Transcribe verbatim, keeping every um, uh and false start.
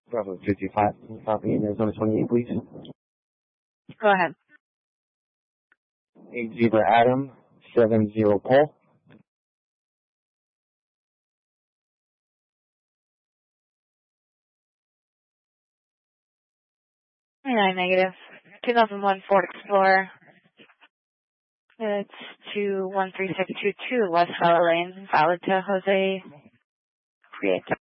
Bravo fifty-five, copy in Arizona twenty-eight, please. Go ahead. eight Zebra Adam, seven zero Paul. nine negative. two thousand one Ford Explorer. It's to one three six two two West Fowler Lane, valid to Jose Prieto.